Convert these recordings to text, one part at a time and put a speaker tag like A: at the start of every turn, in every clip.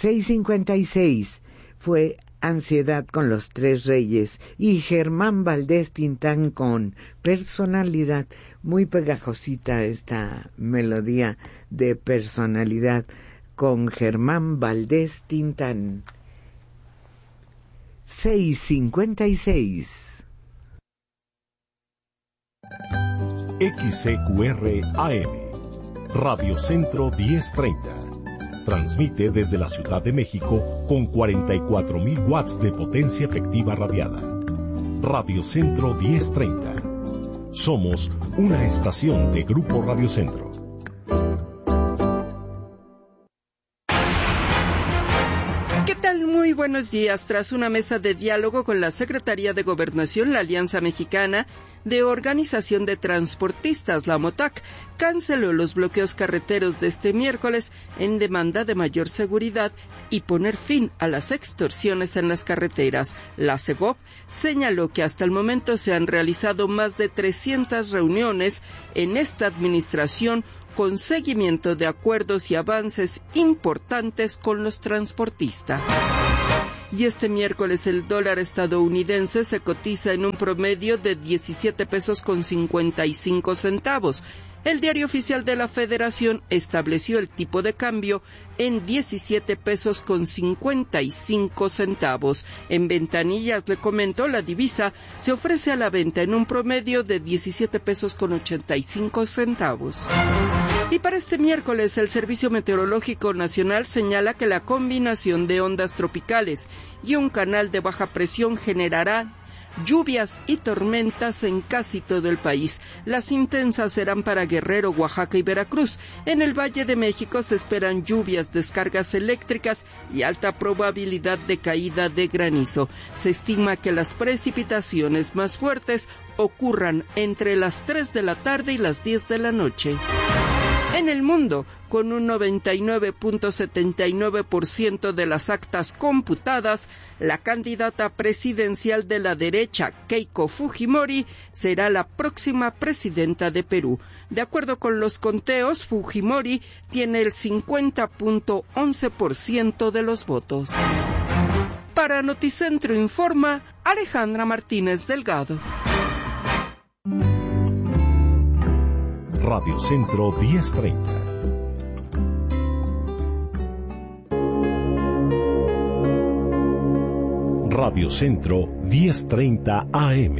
A: 6:56 fue Ansiedad con los Tres Reyes y Germán Valdés Tintán con Personalidad. Muy pegajosita esta melodía de Personalidad con Germán Valdés Tintán. 6:56.
B: XCQR AM, Radio Centro 1030. Transmite desde la Ciudad de México con 44,000 watts de potencia efectiva radiada. Radio Centro 1030. Somos una estación de Grupo Radio Centro.
C: Muy buenos días. Tras una mesa de diálogo con la Secretaría de Gobernación, la Alianza Mexicana de Organización de Transportistas, la MOTAC, canceló los bloqueos carreteros de este miércoles en demanda de mayor seguridad y poner fin a las extorsiones en las carreteras. La SEGOP señaló que hasta el momento se han realizado más de 300 reuniones en esta administración con seguimiento de acuerdos y avances importantes con los transportistas. Y este miércoles el dólar estadounidense se cotiza en un promedio de 17 pesos con 55 centavos. El Diario Oficial de la Federación estableció el tipo de cambio en 17 pesos con 55 centavos. En ventanillas, le comento, la divisa se ofrece a la venta en un promedio de 17 pesos con 85 centavos. Y para este miércoles, el Servicio Meteorológico Nacional señala que la combinación de ondas tropicales y un canal de baja presión generará lluvias y tormentas en casi todo el país. Las intensas serán para Guerrero, Oaxaca y Veracruz. En el Valle de México se esperan lluvias, descargas eléctricas y alta probabilidad de caída de granizo. Se estima que las precipitaciones más fuertes ocurran entre las 3 de la tarde y las 10 de la noche. En el mundo, con un 99.79% de las actas computadas, la candidata presidencial de la derecha, Keiko Fujimori, será la próxima presidenta de Perú. De acuerdo con los conteos, Fujimori tiene el 50.11% de los votos. Para Noticentro Informa, Alejandra Martínez Delgado.
B: Radio Centro 1030. Radio Centro 1030 AM.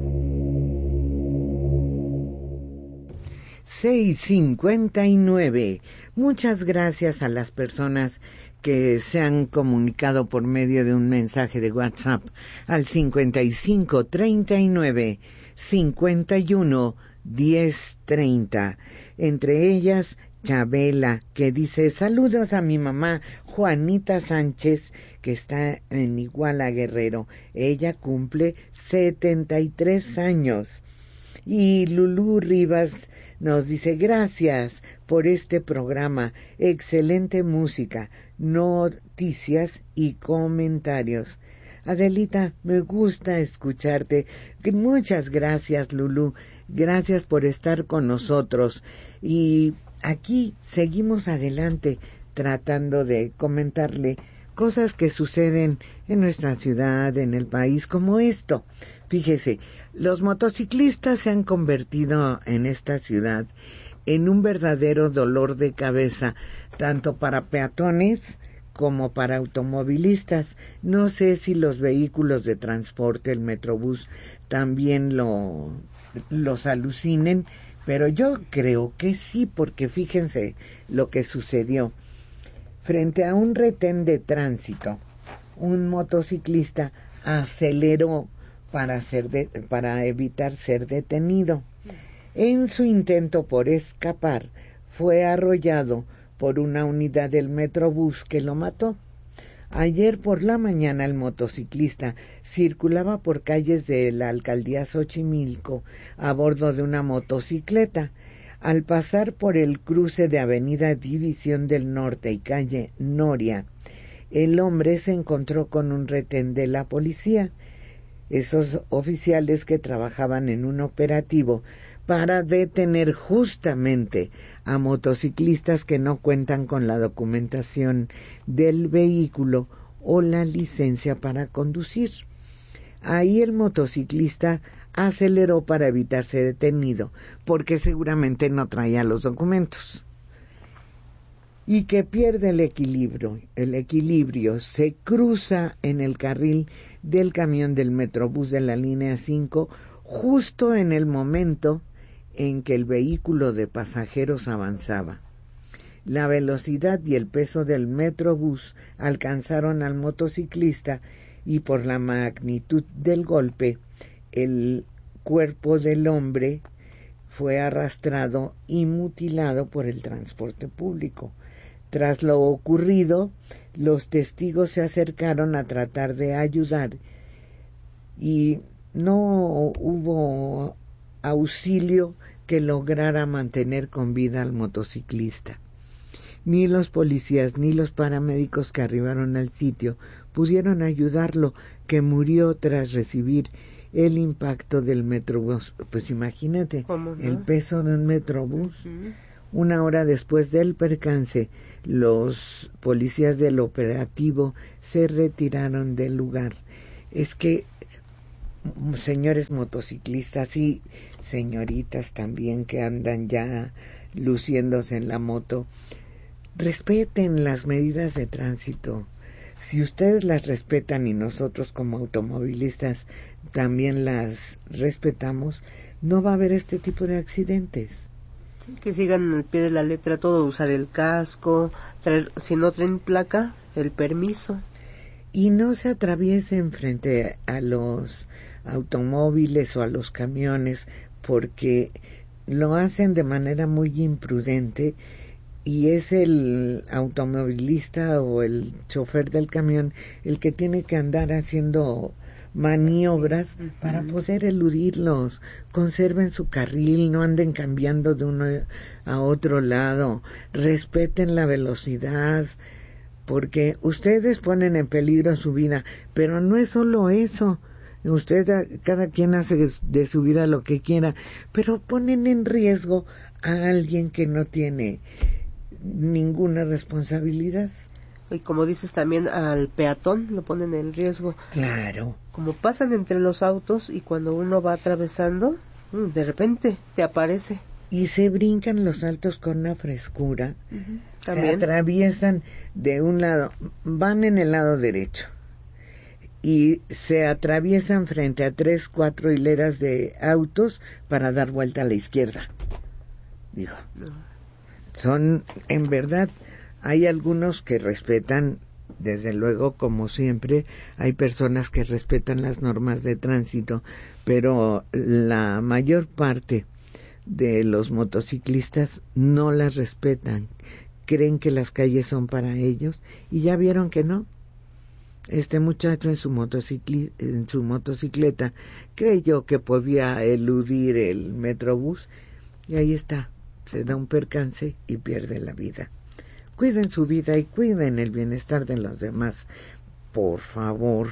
A: 6:59. Muchas gracias a las personas que se han comunicado por medio de un mensaje de WhatsApp al 5539-51-1030. Entre ellas, Chabela, que dice: saludos a mi mamá Juanita Sánchez, que está en Iguala, Guerrero. Ella cumple 73 años. Y Lulú Rivas nos dice: gracias por este programa, excelente música, noticias y comentarios. Adelita, me gusta escucharte. Muchas gracias, Lulú. Gracias por estar con nosotros. Y aquí seguimos adelante tratando de comentarle cosas que suceden en nuestra ciudad, en el país, como esto. Fíjese, los motociclistas se han convertido en esta ciudad en un verdadero dolor de cabeza, tanto para peatones como para automovilistas. No sé si los vehículos de transporte, el Metrobús, también los alucinen, pero yo creo que sí, porque fíjense lo que sucedió. Frente a un retén de tránsito, un motociclista aceleró para evitar ser detenido. En su intento por escapar, fue arrollado por una unidad del Metrobús que lo mató. Ayer por la mañana el motociclista circulaba por calles de la alcaldía Xochimilco a bordo de una motocicleta. Al pasar por el cruce de Avenida División del Norte y calle Noria, el hombre se encontró con un retén de la policía. Esos oficiales que trabajaban en un operativo para detener justamente a motociclistas que no cuentan con la documentación del vehículo o la licencia para conducir. Ahí el motociclista aceleró para evitar ser detenido, porque seguramente no traía los documentos. Y que pierde el equilibrio, se cruza en el carril del camión del Metrobús de la línea 5, justo en el momento en que el vehículo de pasajeros avanzaba. La velocidad y el peso del Metrobús alcanzaron al motociclista y por la magnitud del golpe, el cuerpo del hombre fue arrastrado y mutilado por el transporte público. Tras lo ocurrido, los testigos se acercaron a tratar de ayudar y no hubo auxilio que lograra mantener con vida al motociclista. Ni los policías ni los paramédicos que arribaron al sitio pudieron ayudarlo, que murió tras recibir el impacto del Metrobús. Pues imagínate, ¿no? El peso de un Metrobús. Una hora después del percance, los policías del operativo se retiraron del lugar. Es que, señores motociclistas y señoritas también que andan ya luciéndose en la moto, respeten las medidas de tránsito. Si ustedes las respetan y nosotros como automovilistas también las respetamos, no va a haber este tipo de accidentes.
D: Sí, que sigan al pie de la letra todo, usar el casco, si no traen placa, el permiso.
A: Y no se atraviesen frente a los automóviles o a los camiones, porque lo hacen de manera muy imprudente y es el automovilista o el chofer del camión el que tiene que andar haciendo maniobras para poder eludirlos. Conserven su carril, no anden cambiando de uno a otro lado, respeten la velocidad, porque ustedes ponen en peligro su vida, pero no es solo eso. Cada quien hace de su vida lo que quiera, pero ponen en riesgo a alguien que no tiene ninguna responsabilidad.
D: Y como dices también, al peatón lo ponen en riesgo.
A: Claro. Como
D: pasan entre los autos y cuando uno va atravesando, de repente te aparece.
A: Y se brincan los altos con una frescura. Se atraviesan de un lado, van en el lado derecho y se atraviesan frente a 3, 4 hileras de autos para dar vuelta a la izquierda. Digo, son, en verdad, hay algunos que respetan, desde luego, como siempre, hay personas que respetan las normas de tránsito, pero la mayor parte de los motociclistas no las respetan, creen que las calles son para ellos y ya vieron que no. Este muchacho en su motocicleta creyó que podía eludir el Metrobús y ahí está, se da un percance y pierde la vida. Cuiden su vida y cuiden el bienestar de los demás, por favor.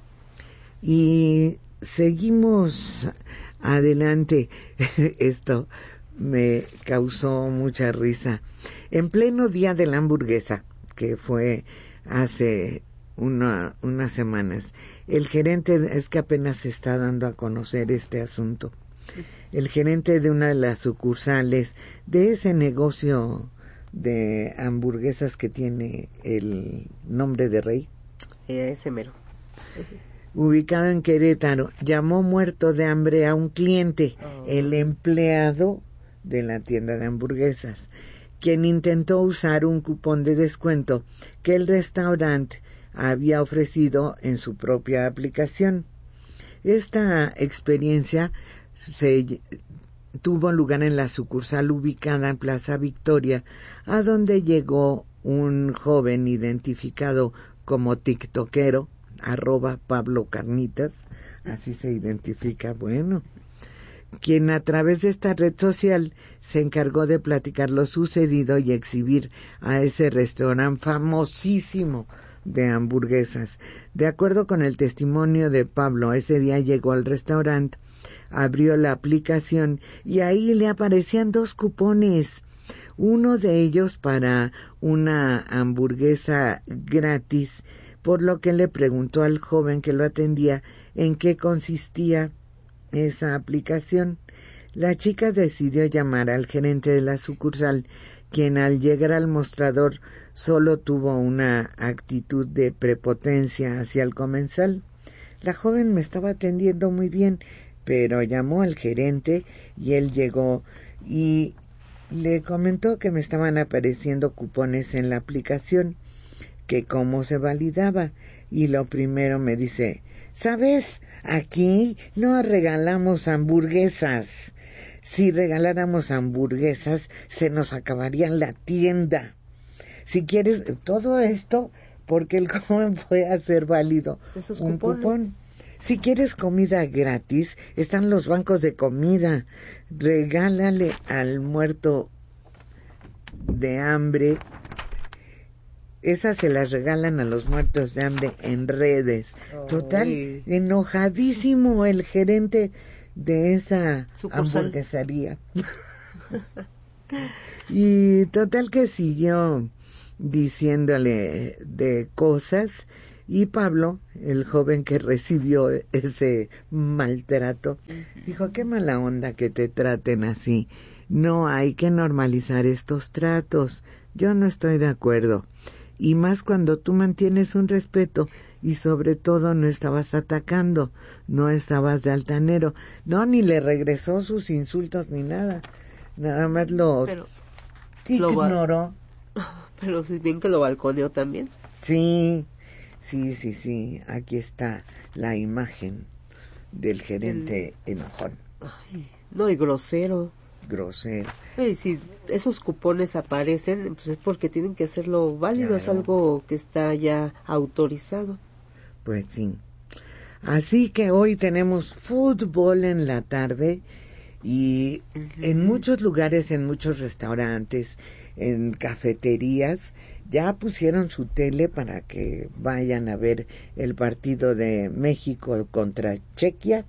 A: Y seguimos adelante. Esto me causó mucha risa. En pleno día de la hamburguesa, que fue hace unas semanas, el gerente, es que apenas se está dando a conocer este asunto, el gerente de una de las sucursales de ese negocio de hamburguesas que tiene el nombre de Rey,
D: ese mero,
A: ubicado en Querétaro, llamó muerto de hambre a un cliente, el empleado de la tienda de hamburguesas, quien intentó usar un cupón de descuento que el restaurante había ofrecido en su propia aplicación. Esta experiencia tuvo lugar en la sucursal ubicada en Plaza Victoria, a donde llegó un joven identificado como tiktokero, @PabloCarnitas, así se identifica, quien a través de esta red social se encargó de platicar lo sucedido y exhibir a ese restaurante famosísimo de hamburguesas. De acuerdo con el testimonio de Pablo, ese día llegó al restaurante Abrió la aplicación y ahí le aparecían 2 cupones. Uno de ellos para una hamburguesa gratis, por lo que le preguntó al joven que lo atendía en qué consistía esa aplicación. La chica decidió llamar al gerente de la sucursal, quien al llegar al mostrador solo tuvo una actitud de prepotencia hacia el comensal. La joven me estaba atendiendo muy bien, pero llamó al gerente y él llegó y le comentó que me estaban apareciendo cupones en la aplicación, que cómo se validaba, y lo primero me dice: ¿sabes? Aquí no regalamos hamburguesas. Si regaláramos hamburguesas, se nos acabaría la tienda. Si quieres, todo esto porque el joven fue a hacer válido un cupón. Si quieres comida gratis, están los bancos de comida. Regálale al muerto de hambre. Esas se las regalan a los muertos de hambre en redes. Total, enojadísimo el gerente de esa hamburguesería. Y total que siguió diciéndole de cosas, y Pablo, el joven que recibió ese maltrato, dijo: qué mala onda que te traten así. No hay que normalizar estos tratos. Yo no estoy de acuerdo. Y más cuando tú mantienes un respeto y sobre todo no estabas atacando, no estabas de altanero. No, ni le regresó sus insultos ni nada. Nada más lo ignoró.
D: Pero si bien que lo balconeó también.
A: Sí. Aquí está la imagen del gerente enojón.
D: Ay, no, y grosero. Y si esos cupones aparecen, pues es porque tienen que hacerlo válido, claro. Es algo que está ya autorizado.
A: Pues sí. Así que hoy tenemos fútbol en la tarde y en muchos lugares, en muchos restaurantes, en cafeterías, ya pusieron su tele para que vayan a ver el partido de México contra Chequia.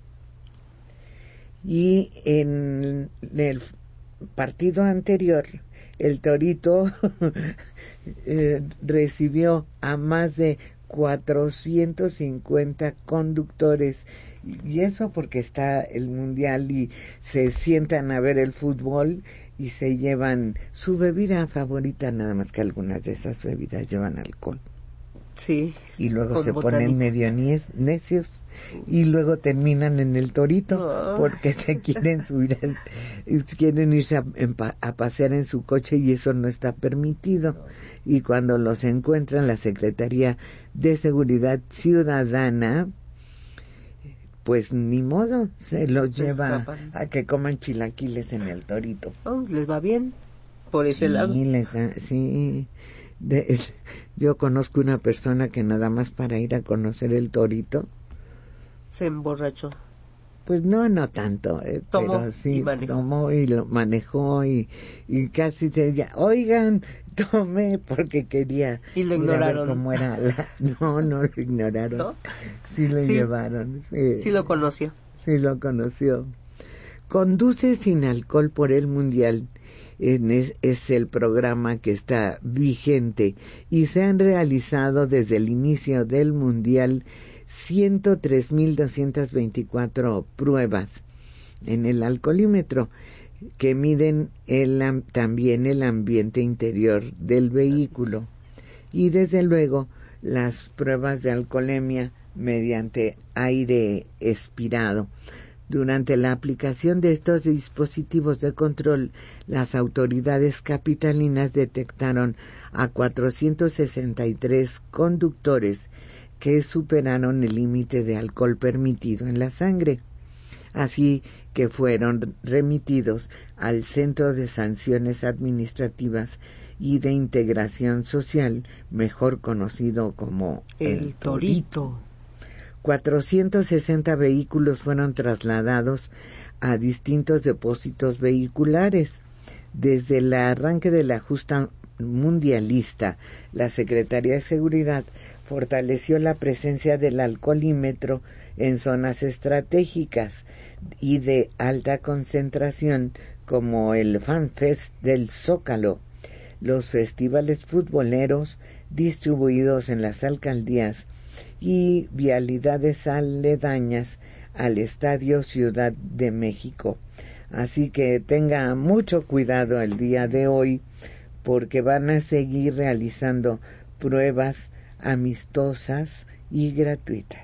A: Y en el partido anterior, el Torito recibió a más de 450 conductores, y eso porque está el mundial y se sientan a ver el fútbol y se llevan su bebida favorita, nada más que algunas de esas bebidas llevan alcohol.
D: Sí.
A: Y luego se ponen medio necios y luego terminan en el Torito porque se quieren subir, quieren irse a pasear en su coche y eso no está permitido. Y cuando los encuentran, la Secretaría de Seguridad Ciudadana, pues ni modo, se los lleva a que coman chilaquiles en el Torito.
D: Les va bien por ese lado.
A: Sí. Yo conozco una persona que nada más para ir a conocer el Torito
D: se emborrachó.
A: Pues no tanto, pero sí tomó y lo manejó y casi se decía: oigan, tomé, porque quería.
D: Y lo ignoraron.
A: ¿Cómo era No lo ignoraron. ¿No? Sí lo llevaron.
D: Sí lo conoció.
A: Sí lo conoció. Conduce sin alcohol por el mundial. Es el programa que está vigente y se han realizado desde el inicio del mundial 103.224 pruebas en el alcoholímetro que miden también el ambiente interior del vehículo, y desde luego las pruebas de alcoholemia mediante aire expirado. Durante la aplicación de estos dispositivos de control, las autoridades capitalinas detectaron a 463 conductores que superaron el límite de alcohol permitido en la sangre, así que fueron remitidos al Centro de Sanciones Administrativas y de Integración Social, mejor conocido como el Torito. 460 vehículos fueron trasladados a distintos depósitos vehiculares. Desde el arranque de la justa mundialista, la Secretaría de Seguridad fortaleció la presencia del alcoholímetro en zonas estratégicas y de alta concentración como el FanFest del Zócalo, los festivales futboleros distribuidos en las alcaldías y vialidades aledañas al Estadio Ciudad de México. Así que tenga mucho cuidado el día de hoy, porque van a seguir realizando pruebas amistosas y gratuitas.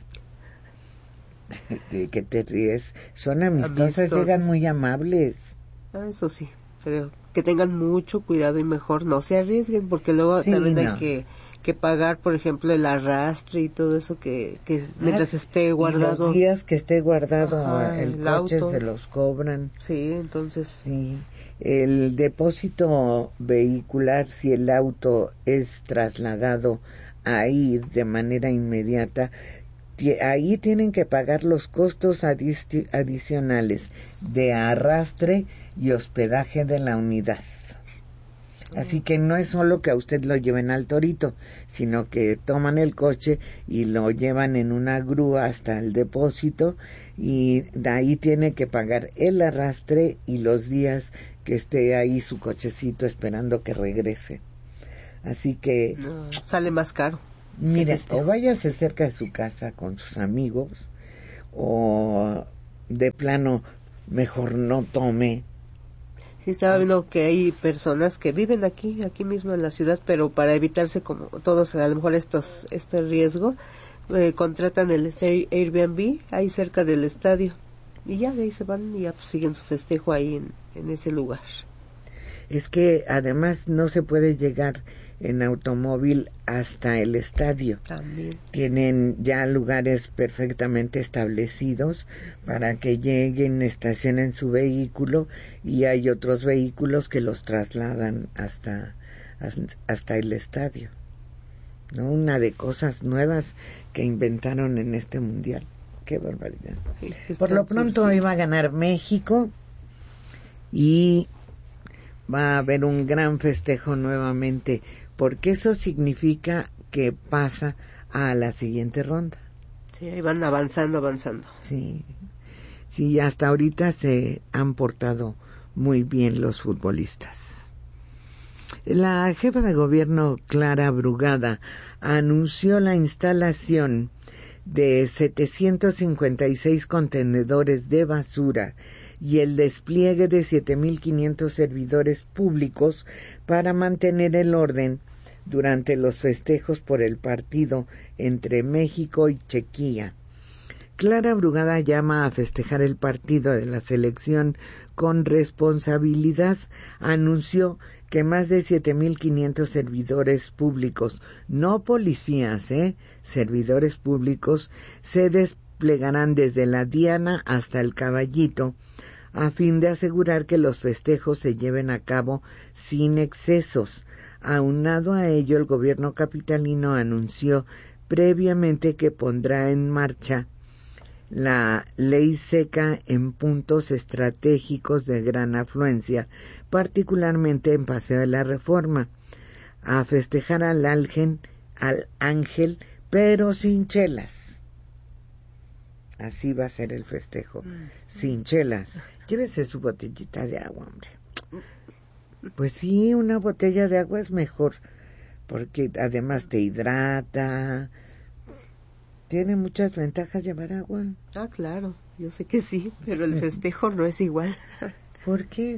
A: ¿De qué te ríes? Son amistosas, llegan muy amables.
D: Eso sí, pero que tengan mucho cuidado y mejor no se arriesguen, porque luego también hay que pagar, por ejemplo, el arrastre y todo eso que mientras esté guardado.
A: Los días que esté guardado el coche auto, se los cobran.
D: Sí, entonces.
A: Sí, el depósito vehicular, si el auto es trasladado ahí de manera inmediata, ahí tienen que pagar los costos adicionales de arrastre y hospedaje de la unidad. Así que no es solo que a usted lo lleven al Torito, sino que toman el coche y lo llevan en una grúa hasta el depósito, y de ahí tiene que pagar el arrastre y los días que esté ahí su cochecito esperando que regrese. Así que
D: sale más caro.
A: Mire, o váyase cerca de su casa con sus amigos, o de plano mejor no tome.
D: Sí, estaba viendo que hay personas que viven aquí mismo en la ciudad, pero para evitarse como todos a lo mejor este riesgo, contratan el Airbnb ahí cerca del estadio y ya de ahí se van y ya pues, siguen su festejo ahí en ese lugar.
A: Es que además no se puede llegar en automóvil hasta el estadio.
D: También.
A: Tienen ya lugares perfectamente establecidos para que lleguen, estacionen su vehículo, y hay otros vehículos que los trasladan hasta el estadio. ¿No? Una de cosas nuevas que inventaron en este mundial. Qué barbaridad. Por lo pronto hoy va a ganar México y va a haber un gran festejo nuevamente, porque eso significa que pasa a la siguiente ronda.
D: Sí, ahí van avanzando.
A: Sí, hasta ahorita se han portado muy bien los futbolistas. La jefa de gobierno, Clara Brugada, anunció la instalación de 756 contenedores de basura y el despliegue de 7.500 servidores públicos para mantener el orden durante los festejos por el partido entre México y Chequia. Clara Brugada llama a festejar el partido de la selección con responsabilidad. Anunció que más de 7.500 servidores públicos, no policías, servidores públicos, se desplegarán desde la Diana hasta el Caballito, a fin de asegurar que los festejos se lleven a cabo sin excesos. Aunado a ello, el gobierno capitalino anunció previamente que pondrá en marcha la ley seca en puntos estratégicos de gran afluencia, particularmente en Paseo de la Reforma, a festejar al ángel, pero sin chelas. Así va a ser el festejo, sin chelas. Llévese su botellita de agua, hombre. Pues sí, una botella de agua es mejor, porque además te hidrata. Tiene muchas ventajas llevar agua.
D: Ah, claro, yo sé que sí, pero el festejo no es igual.
A: ¿Por qué?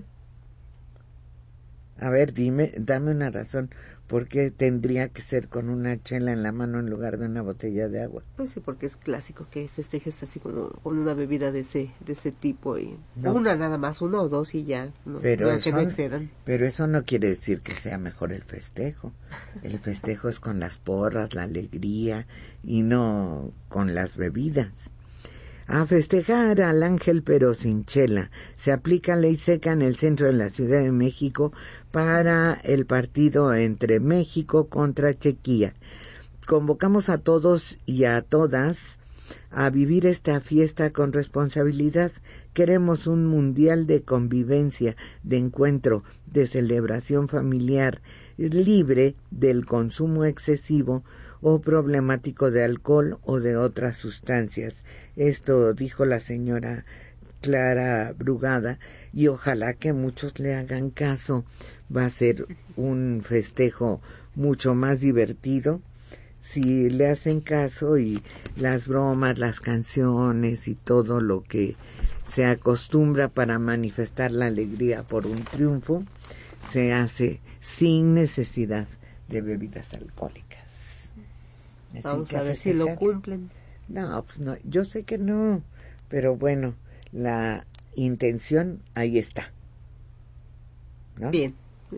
A: A ver, dame una razón. ¿Por qué tendría que ser con una chela en la mano en lugar de una botella de agua?
D: Pues sí, porque es clásico que festejes así como con una bebida de ese tipo, y
A: no,
D: una nada más, una o dos y ya,
A: pero
D: que no excedan.
A: Pero eso no quiere decir que sea mejor el festejo. El festejo es con las porras, la alegría, y no con las bebidas. A festejar al ángel pero sin chela. Se aplica ley seca en el centro de la Ciudad de México para el partido entre México contra Chequia. Convocamos a todos y a todas a vivir esta fiesta con responsabilidad. Queremos un mundial de convivencia, de encuentro, de celebración familiar, libre del consumo excesivo o problemático de alcohol o de otras sustancias. Esto dijo la señora Clara Brugada, y ojalá que muchos le hagan caso. Va a ser un festejo mucho más divertido si le hacen caso, y las bromas, las canciones y todo lo que se acostumbra para manifestar la alegría por un triunfo se hace sin necesidad de bebidas alcohólicas.
D: Vamos a ver si lo cumplen.
A: No, pues no, yo sé que no, pero bueno, la intención ahí está, ¿no?
D: Bien.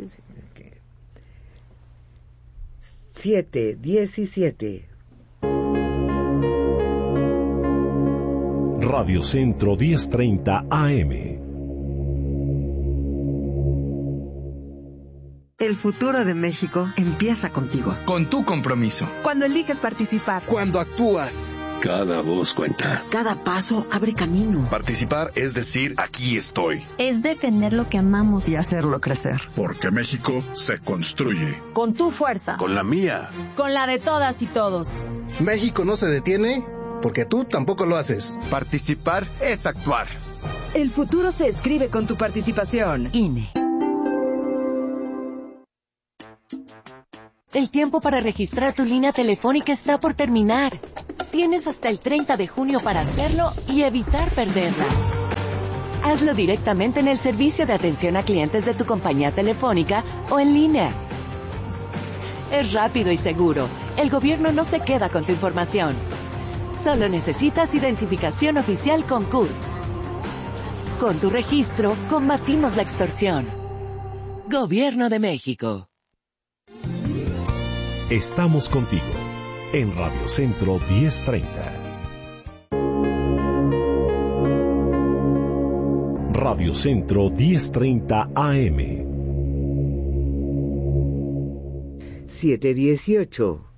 A: 7:17.
B: Radio Centro 1030 AM.
E: El futuro de México empieza contigo.
F: Con tu compromiso.
G: Cuando eliges participar.
H: Cuando actúas.
I: Cada voz cuenta.
E: Cada paso abre camino.
I: Participar es decir, aquí estoy.
J: Es defender lo que amamos.
E: Y hacerlo crecer.
K: Porque México se construye.
G: Con tu fuerza.
I: Con la mía.
G: Con la de todas y todos.
H: México no se detiene porque tú tampoco lo haces.
F: Participar es actuar.
G: El futuro se escribe con tu participación.
E: INE.
L: El tiempo para registrar tu línea telefónica está por terminar. Tienes hasta el 30 de junio para hacerlo y evitar perderla. Hazlo directamente en el servicio de atención a clientes de tu compañía telefónica o en línea. Es rápido y seguro. El gobierno no se queda con tu información. Solo necesitas identificación oficial con CURP. Con tu registro, combatimos la extorsión. Gobierno de México.
B: Estamos contigo en Radio Centro 1030. Radio Centro 1030 AM.
A: 7:18.